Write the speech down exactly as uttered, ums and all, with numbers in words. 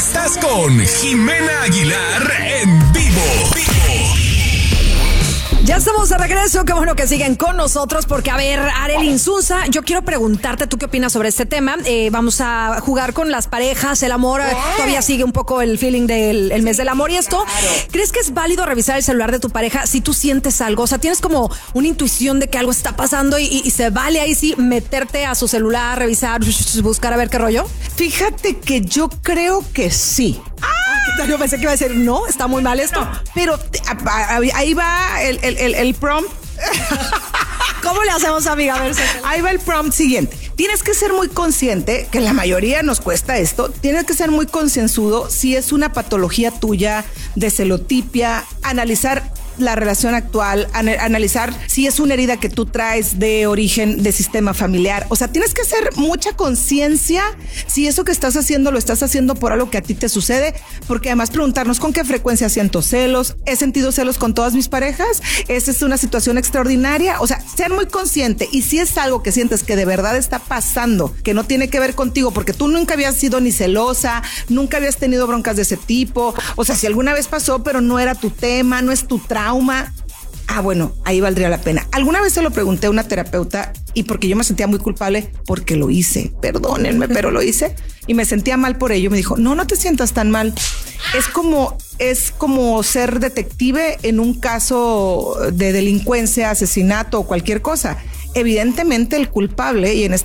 Estás con Jimena Aguilar en vivo. Ya estamos de regreso, qué bueno que siguen con nosotros porque, a ver, Arely Insunza, yo quiero preguntarte, ¿tú qué opinas sobre este tema? Eh, vamos a jugar con las parejas, el amor, oh. todavía sigue un poco el feeling del el mes del amor y esto. Claro. ¿Crees que es válido revisar el celular de tu pareja si tú sientes algo? O sea, tienes como una intuición de que algo está pasando y, y, y se vale ahí sí meterte a su celular, revisar, buscar a ver qué rollo. Fíjate que yo creo que sí. Ah, yo pensé que iba a decir, no, está muy mal esto. No, pero ahí va el, el, el, el prompt. ¿Cómo le hacemos, amiga? A ver, ahí va el prompt siguiente. Tienes que ser muy consciente, que la mayoría nos cuesta esto, tienes que ser muy concienzudo si es una patología tuya de celotipia, analizar la relación actual, an- analizar si es una herida que tú traes de origen de sistema familiar. O sea, tienes que hacer mucha conciencia si eso que estás haciendo lo estás haciendo por algo que a ti te sucede, porque además preguntarnos con qué frecuencia siento celos, he sentido celos con todas mis parejas, esa es una situación extraordinaria. O sea, ser muy consciente, y si es algo que sientes que de verdad está pasando, que no tiene que ver contigo, porque tú nunca habías sido ni celosa, nunca habías tenido broncas de ese tipo, o sea, si alguna vez pasó pero no era tu tema, no es tu trauma, ah, bueno, ahí valdría la pena. Alguna vez se lo pregunté a una terapeuta y porque yo me sentía muy culpable porque lo hice, perdónenme, pero lo hice y me sentía mal por ello. Me dijo, no, no te sientas tan mal. Es como, es como ser detective en un caso de delincuencia, asesinato o cualquier cosa. Evidentemente el culpable, y en,